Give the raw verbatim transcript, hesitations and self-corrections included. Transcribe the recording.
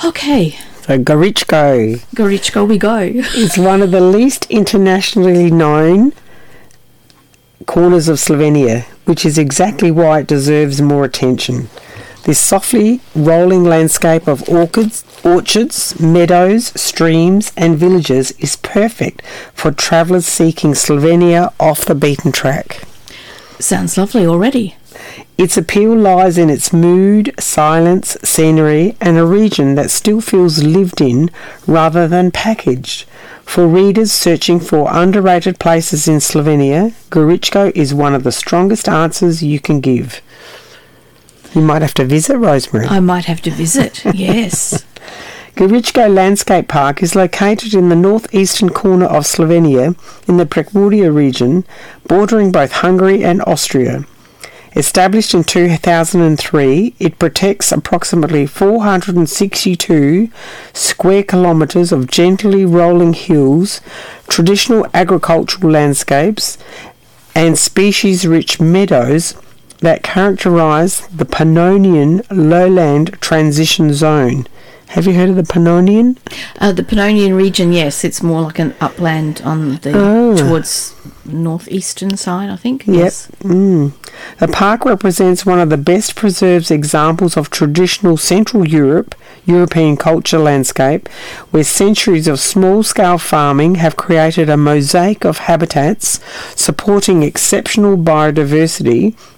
Okay. So Goričko Goričko we go. is one of the least internationally known corners of Slovenia, which is exactly why it deserves more attention. This softly rolling landscape of orchids, orchards, meadows, streams and villages is perfect for travellers seeking Slovenia off the beaten track. Sounds lovely already. Its appeal lies in its mood, silence, scenery and a region that still feels lived in rather than packaged. For readers searching for underrated places in Slovenia, Goričko is one of the strongest answers you can give. You might have to visit, Rosemary. I might have to visit, yes. Goričko Landscape Park is located in the northeastern corner of Slovenia in the Prekmurje region, bordering both Hungary and Austria. Established in two thousand three, it protects approximately four hundred sixty-two square kilometres of gently rolling hills, traditional agricultural landscapes, and species-rich meadows that characterise the Pannonian lowland transition zone. Have you heard of the Pannonian? Uh, the Pannonian region, yes, it's more like an upland on the Oh. towards northeastern side, I think. Yep. Yes. Mm. The park represents one of the best preserved examples of traditional Central Europe, European culture landscape, where centuries of small-scale farming have created a mosaic of habitats supporting exceptional biodiversity